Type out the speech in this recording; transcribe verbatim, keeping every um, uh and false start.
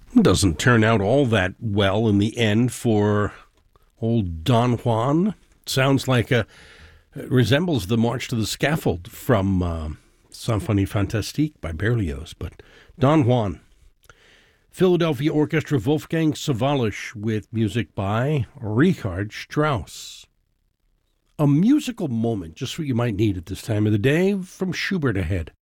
Doesn't turn out all that well in the end for old Don Juan. Sounds like a it resembles the March to the Scaffold from uh, Symphonie Fantastique by Berlioz. But Don Juan. Philadelphia Orchestra, Wolfgang Sawallisch with music by Richard Strauss. A musical moment, just what you might need at this time of the day, from Schubert ahead.